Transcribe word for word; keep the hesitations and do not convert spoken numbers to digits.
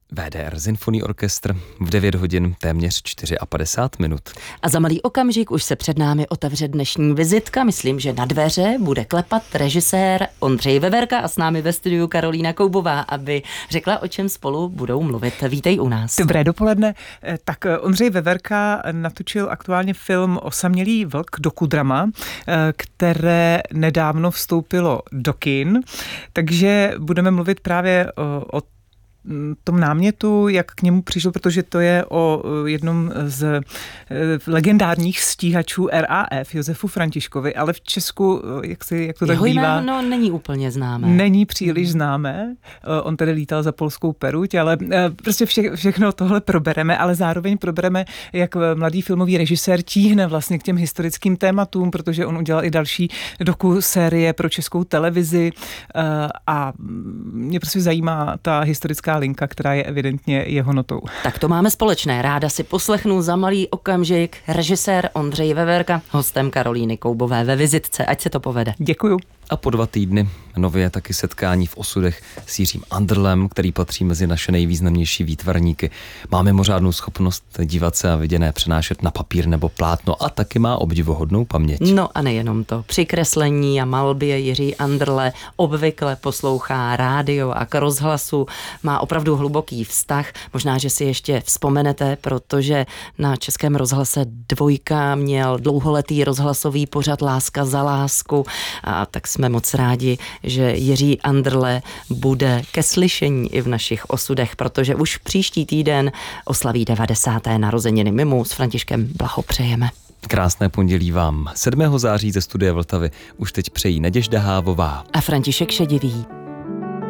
V D R Symphony Orchestr v devět hodin téměř padesát čtyři minut. A za malý okamžik už se před námi otevře dnešní vizitka. Myslím, že na dveře bude klepat režisér Ondřej Veverka a s námi ve studiu Karolína Koubová, aby řekla, o čem spolu budou mluvit. Vítej u nás. Dobré dopoledne. Tak Ondřej Veverka natočil aktuálně film Osamělý vlk, dokudrama, které nedávno vstoupilo do kin, takže budeme mluvit právě o, o tom námětu, jak k němu přišel, protože to je o jednom z legendárních stíhačů R A F, Josefu Františkovi, ale v Česku, jak, si, jak to tak Jeho bývá, jméno není úplně známé. Není příliš známé. On tedy lítal za polskou peruť, ale prostě vše, všechno tohle probereme, ale zároveň probereme, jak mladý filmový režisér tíhne vlastně k těm historickým tématům, protože on udělal i další dokusérie pro Českou televizi a mě prostě zajímá ta historická linka, která je evidentně jeho notou. Tak to máme společné. Ráda si poslechnu za malý okamžik režisér Ondřej Veverka, hostem Karolíny Koubové ve vizitce. Ať se to povede. Děkuju. A po dva týdny nově taky setkání v osudech s Jiřím Anderlem, který patří mezi naše nejvýznamnější výtvarníky. Má mimořádnou schopnost dívat se a viděné přenášet na papír nebo plátno a taky má obdivuhodnou paměť. No a nejenom to. Při kreslení a malbě Jiří Anderle obvykle poslouchá rádio a k rozhlasu. Má opravdu hluboký vztah. Možná, že si ještě vzpomenete, protože na Českém rozhlase Dvojka měl dlouholetý rozhlasový pořad Láska za lásku a tak jsme moc rádi, že Jiří Anderle bude ke slyšení i v našich osudech, protože už příští týden oslaví devadesáté narozeniny. My mu s Františkem blahopřejeme. Krásné pondělí vám sedmého září ze studia Vltavy už teď přejí Naděžda Hávová a František Šedivý.